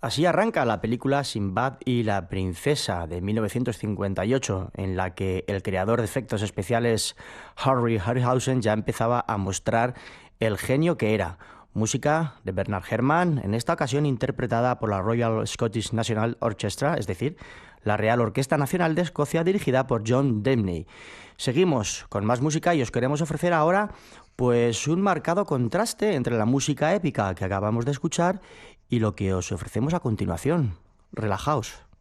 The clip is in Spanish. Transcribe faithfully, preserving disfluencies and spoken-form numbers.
Así arranca la película Sinbad y la princesa de mil novecientos cincuenta y ocho, en la que el creador de efectos especiales Harry Harryhausen ya empezaba a mostrar el genio que era. Música de Bernard Herrmann, en esta ocasión interpretada por la Royal Scottish National Orchestra, es decir, la Real Orquesta Nacional de Escocia, dirigida por John Debney. Seguimos con más música y os queremos ofrecer ahora pues un marcado contraste entre la música épica que acabamos de escuchar y lo que os ofrecemos a continuación. Relajaos.